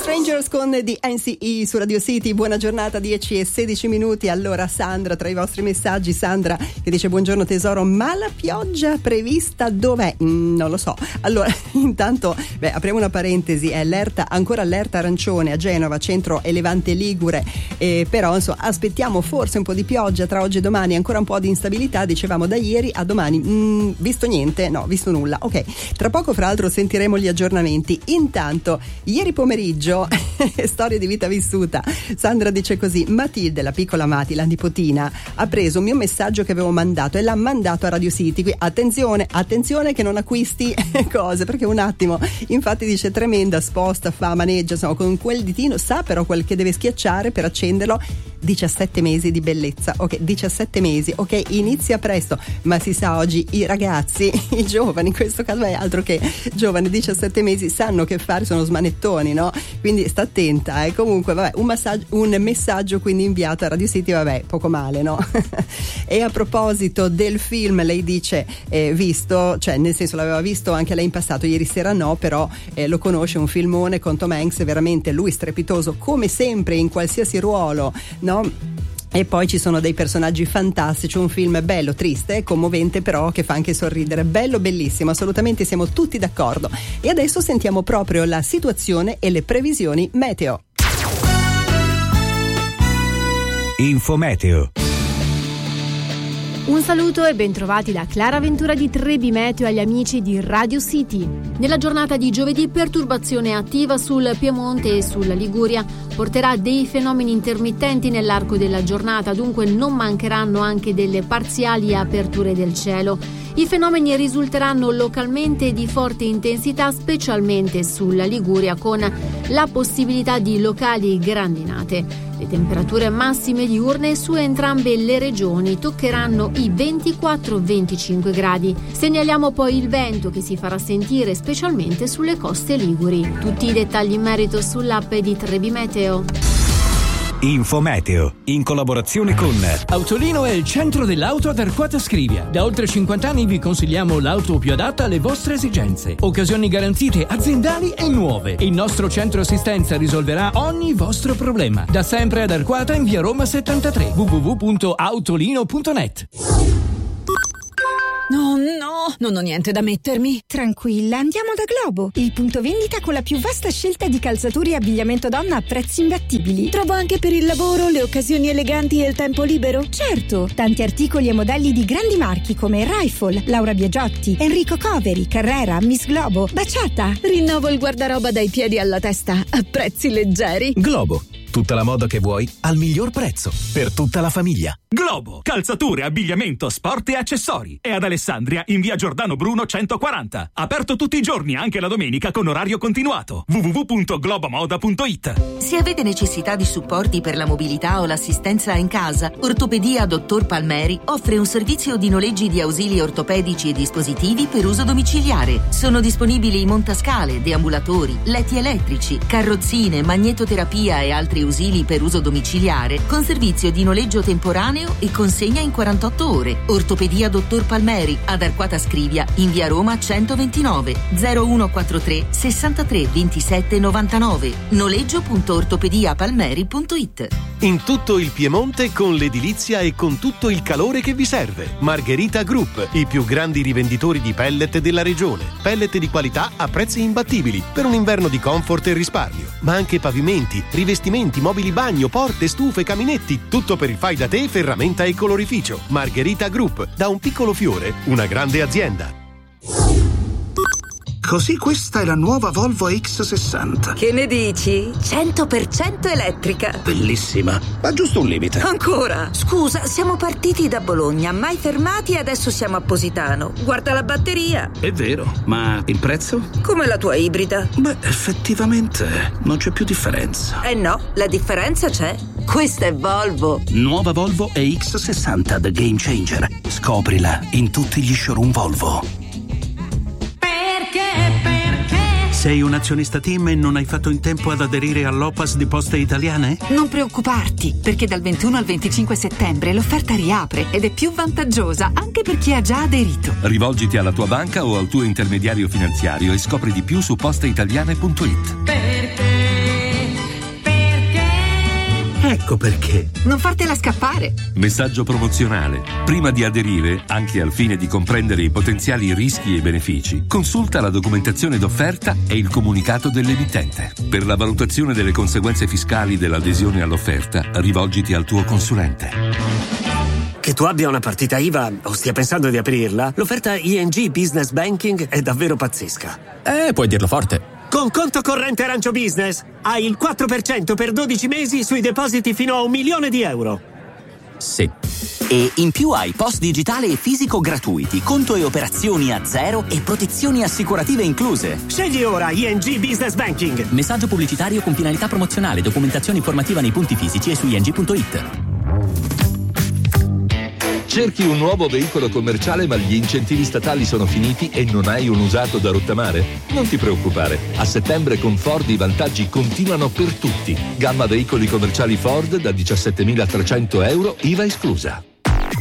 Strangers con The NCE su Radio City. Buona giornata, 10:16. Allora Sandra, tra i vostri messaggi, Sandra che dice: buongiorno tesoro, ma la pioggia prevista dov'è? Non lo so. Allora intanto apriamo una parentesi, è ancora allerta arancione a Genova, centro e Levante Ligure, però insomma aspettiamo forse un po' di pioggia tra oggi e domani, ancora un po' di instabilità, dicevamo da ieri a domani. Visto niente? No, visto nulla. Ok, tra poco fra l'altro sentiremo gli aggiornamenti. Intanto ieri pomeriggio storia di vita vissuta. Sandra dice così: Matilde, la piccola Mati, la nipotina, ha preso un mio messaggio che avevo mandato e l'ha mandato a Radio City. Qui attenzione che non acquisti cose, perché un attimo, infatti dice tremenda, sposta, fa, maneggia, insomma con quel ditino sa però quel che deve schiacciare per accenderlo. 17 mesi di bellezza, ok, 17 mesi, ok, inizia presto, ma si sa oggi i ragazzi, i giovani, in questo caso è altro che giovani, 17 mesi, sanno che fare, sono smanettoni, no? Quindi sta attenta, comunque vabbè, un messaggio quindi inviato a Radio City, vabbè, poco male, no? E a proposito del film, lei dice visto, cioè nel senso l'aveva visto anche lei in passato, ieri sera no, però lo conosce, un filmone con Tom Hanks, veramente lui strepitoso come sempre in qualsiasi ruolo, no? E poi ci sono dei personaggi fantastici, un film bello, triste, commovente, però che fa anche sorridere, bello, bellissimo, assolutamente siamo tutti d'accordo. E adesso sentiamo proprio la situazione e le previsioni meteo. Info meteo. Un saluto e bentrovati da Clara Ventura di Trebi Meteo agli amici di Radio City. Nella giornata di giovedì perturbazione attiva sul Piemonte e sulla Liguria porterà dei fenomeni intermittenti nell'arco della giornata, dunque non mancheranno anche delle parziali aperture del cielo. I fenomeni risulteranno localmente di forte intensità, specialmente sulla Liguria, con la possibilità di locali grandinate. Le temperature massime diurne su entrambe le regioni toccheranno i 24-25 gradi. Segnaliamo poi il vento che si farà sentire specialmente sulle coste liguri. Tutti i dettagli in merito sull'app di Trebi Meteo. Info meteo, in collaborazione con Autolino è il centro dell'auto ad Arquata Scrivia. Da oltre 50 anni vi consigliamo l'auto più adatta alle vostre esigenze. Occasioni garantite aziendali e nuove. Il nostro centro assistenza risolverà ogni vostro problema. Da sempre ad Arquata in via Roma 73. www.autolino.net. No, non ho niente da mettermi. Tranquilla, andiamo da Globo, il punto vendita con la più vasta scelta di calzature e abbigliamento donna a prezzi imbattibili. Trovo anche per il lavoro, le occasioni eleganti e il tempo libero? Certo, tanti articoli e modelli di grandi marchi come Rifle, Laura Biagiotti, Enrico Coveri, Carrera, Miss Globo, Baciata. Rinnovo il guardaroba dai piedi alla testa a prezzi leggeri. Globo, tutta la moda che vuoi al miglior prezzo per tutta la famiglia. Globo, calzature, abbigliamento, sport e accessori. È ad Alessandria in via Giordano Bruno 140. Aperto tutti i giorni, anche la domenica con orario continuato. www.globomoda.it. Se avete necessità di supporti per la mobilità o l'assistenza in casa, Ortopedia Dottor Palmeri offre un servizio di noleggi di ausili ortopedici e dispositivi per uso domiciliare. Sono disponibili montascale, deambulatori, letti elettrici, carrozzine, magnetoterapia e altri ausili per uso domiciliare con servizio di noleggio temporaneo e consegna in 48 ore. Ortopedia Dottor Palmeri ad Arquata Scrivia in via Roma 129 0143 63 27 99. noleggio.ortopediapalmeri.it. In tutto il Piemonte con l'edilizia e con tutto il calore che vi serve. Margherita Group, i più grandi rivenditori di pellet della regione. Pellet di qualità a prezzi imbattibili per un inverno di comfort e risparmio. Ma anche pavimenti, rivestimenti, mobili bagno, porte, stufe, caminetti, tutto per il fai da te, ferramenta e colorificio. Margherita Group, da un piccolo fiore, una grande azienda. Così questa è la nuova Volvo X60. Che ne dici? 100% elettrica. Bellissima, ma giusto un limite. Ancora? Scusa, siamo partiti da Bologna, mai fermati e adesso siamo a Positano. Guarda la batteria. È vero, ma il prezzo? Come la tua ibrida. Beh, effettivamente non c'è più differenza. No, la differenza c'è. Questa è Volvo. Nuova Volvo EX60 The Game Changer. Scoprila in tutti gli showroom Volvo. Sei un azionista TIM e non hai fatto in tempo ad aderire all'OPAS di Poste Italiane? Non preoccuparti, perché dal 21 al 25 settembre l'offerta riapre ed è più vantaggiosa anche per chi ha già aderito. Rivolgiti alla tua banca o al tuo intermediario finanziario e scopri di più su posteitaliane.it. Perché Ecco perché. Non fartela scappare. Messaggio promozionale. Prima di aderire, anche al fine di comprendere i potenziali rischi e benefici, consulta la documentazione d'offerta e il comunicato dell'emittente. Per la valutazione delle conseguenze fiscali dell'adesione all'offerta, rivolgiti al tuo consulente. Che tu abbia una partita IVA o stia pensando di aprirla, l'offerta ING Business Banking è davvero pazzesca. Puoi dirlo forte. Con conto corrente Arancio Business hai il 4% per 12 mesi sui depositi fino a €1.000.000. Sì. E in più hai post digitale e fisico gratuiti, conto e operazioni a zero e protezioni assicurative incluse. Scegli ora ING Business Banking. Messaggio pubblicitario con finalità promozionale. Documentazione informativa nei punti fisici e su ing.it. Cerchi un nuovo veicolo commerciale ma gli incentivi statali sono finiti e non hai un usato da rottamare? Non ti preoccupare, a settembre con Ford i vantaggi continuano per tutti. Gamma veicoli commerciali Ford da €17.300, IVA esclusa.